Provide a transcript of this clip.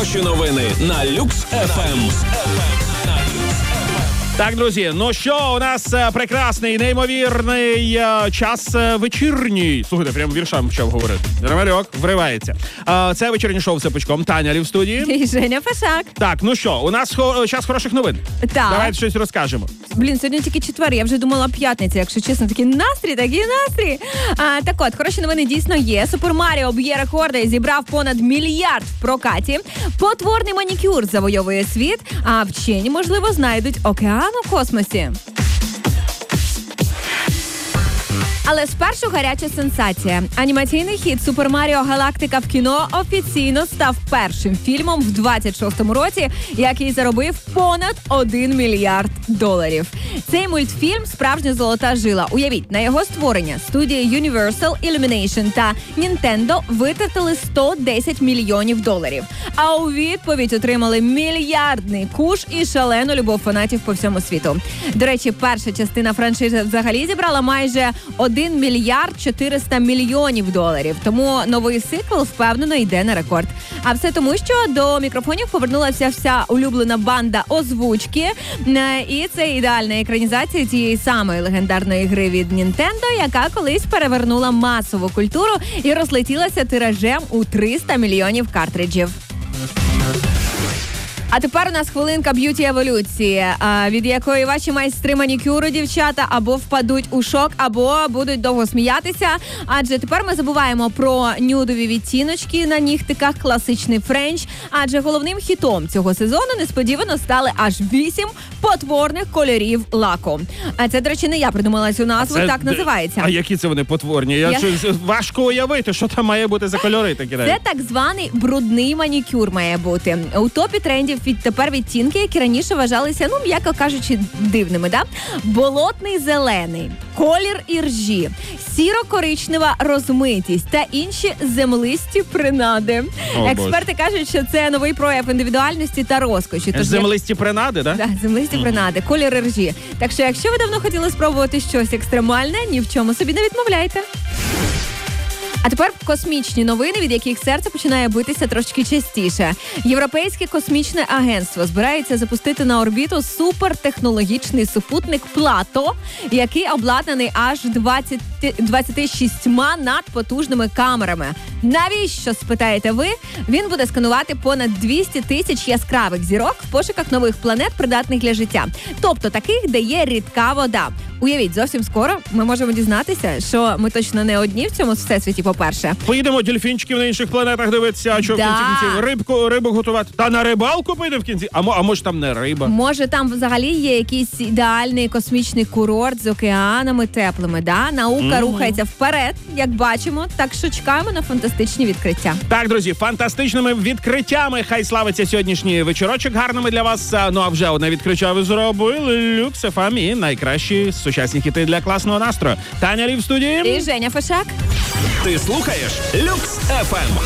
Хороші новини на Люкс ФМ. Так, друзі, ну що, у нас прекрасний, неймовірний час вечірній. Слухайте, прямо віршам почав говорити. Ромарьок вривається. Це вечірнє шоу «Все пучком». Таня Лів в студії. І Женя Фашак. Так, ну що, у нас час хороших новин. Так. Давайте щось розкажемо. Блін, сьогодні тільки четвер, я вже думала п'ятниця, якщо чесно, такий настрій. Так от, хороші новини дійсно є. Супер Маріо б'є рекорди і зібрав понад мільярд в прокаті. Потворний манікюр завойовує світ, а вчені, можливо, знайдуть океан у космосі. Але спершу гаряча сенсація. Анімаційний хіт «Супер Маріо. Галактика» в кіно офіційно став першим фільмом в 26-му році, який заробив понад $1 мільярд. Цей мультфільм – справжня золота жила. Уявіть, на його створення студії Universal, Illumination та Nintendo витратили $110 мільйонів. А у відповідь отримали мільярдний куш і шалену любов фанатів по всьому світу. До речі, перша частина франшизи взагалі зібрала майже $1 мільярд 400 мільйонів. Тому новий цикл впевнено йде на рекорд. А все тому, що до мікрофонів повернулася вся улюблена банда озвучки. І це ідеальна екранізація тієї самої легендарної гри від Nintendo, яка колись перевернула масову культуру і розлетілася тиражем у 300 мільйонів картриджів. А тепер у нас хвилинка б'юті-еволюції, від якої ваші майстри манікюру, дівчата, або впадуть у шок, або будуть довго сміятися. Адже тепер ми забуваємо про нюдові відтіночки на нігтиках, класичний френч. Адже головним хітом цього сезону несподівано стали аж 8 потворних кольорів лаку. А це, до речі, не я придумала цю назву, так називається. А які це вони потворні? Важко уявити, що там має бути за кольори такі. Це так званий брудний манікюр має бути. У топі трендів тепер відтінки, які раніше вважалися, м'яко кажучи, дивними, да? Болотний зелений, колір іржі, сіро-коричнева розмитість та інші землисті принади. Експерти кажуть, що це новий прояв індивідуальності та розкоші. Землисті принади, да? Так, землисті принади, колір іржі. Так що, якщо ви давно хотіли спробувати щось екстремальне, ні в чому собі не відмовляйте. А тепер космічні новини, від яких серце починає битися трошки частіше. Європейське космічне агентство збирається запустити на орбіту супертехнологічний супутник Плато, який обладнаний аж 26 надпотужними камерами. Навіщо, спитаєте ви? Він буде сканувати понад 200 тисяч яскравих зірок в пошуках нових планет, придатних для життя. Тобто таких, де є рідка вода. Уявіть, зовсім скоро ми можемо дізнатися, що ми точно не одні в цьому всесвіті, по-перше. Поїдемо дельфінчиків на інших планетах дивитися, а що в кінці рибу готувати. Та на рибалку поїдемо в кінці? А може там не риба? Може там взагалі є якийсь ідеальний космічний курорт з океанами теплими, да? Наука рухається вперед, як бачимо, так що чекаємо на фантастичні відкриття. Так, друзі, фантастичними відкриттями хай славиться сьогоднішній вечорочок гарними для вас. Ну а вже одне відкриття ви зробили. Люкс ФМ і найкращі сучасні хіти для класного настрою. Таня Лів в студії. І Женя Фашак. Ти слухаєш Люкс ФМ.